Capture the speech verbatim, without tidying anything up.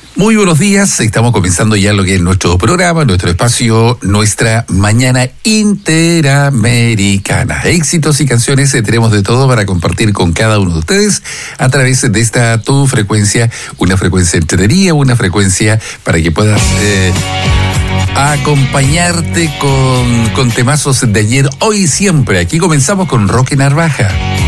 Muy buenos días, estamos comenzando ya lo que es nuestro programa, nuestro espacio, nuestra mañana interamericana. Éxitos y canciones, eh, tenemos de todo para compartir con cada uno de ustedes a través de esta tu frecuencia, una frecuencia entretenida, una frecuencia para que puedas eh, acompañarte con, con temazos de ayer, hoy y siempre. Aquí comenzamos con Roque Narvaja.